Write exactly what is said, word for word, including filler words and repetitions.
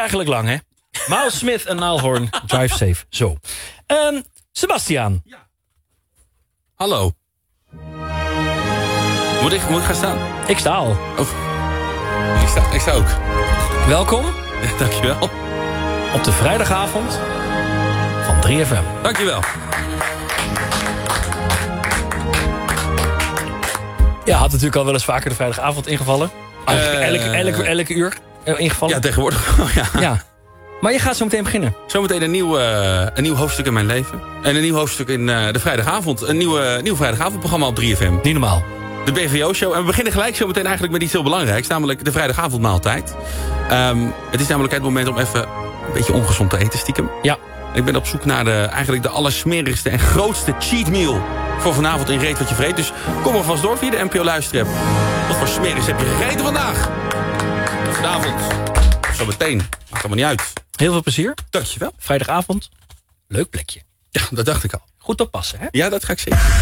eigenlijk lang, hè? Miles Smith en Niall Horan, Drive Safe. Zo. Um, Sebastiaan. Ja. Hallo. Moet ik, moet ik gaan staan? Ik sta al. Oh. Ik sta, ik sta ook. Welkom. Ja, dankjewel. Op de vrijdagavond van drie F M. Dankjewel. Ja, had natuurlijk al wel eens vaker de vrijdagavond ingevallen. Uh, elke, elke, elke uur ingevallen. Ja, tegenwoordig. Oh, ja. ja. Maar je gaat zo meteen beginnen. Zometeen een nieuw, uh, een nieuw hoofdstuk in mijn leven. En een nieuw hoofdstuk in uh, de vrijdagavond. Een nieuwe, nieuw vrijdagavondprogramma op drie F M. Niet normaal. De B V O-show. En we beginnen gelijk zo meteen eigenlijk met iets heel belangrijks. Namelijk de vrijdagavondmaaltijd. Um, het is namelijk het moment om even een beetje ongezond te eten stiekem. Ja. Ik ben op zoek naar de, eigenlijk de allersmerigste en grootste cheat meal voor vanavond in Reet Wat Je Vreet. Dus kom er vast door via de N P O Luisterrap. Wat voor smerigs heb je gegeten vandaag? Vanavond. Zo meteen. Maakt allemaal niet uit. Heel veel plezier. Dankjewel. Vrijdagavond. Leuk plekje. Ja, dat dacht ik al. Goed oppassen, hè? Ja, dat ga ik zeker.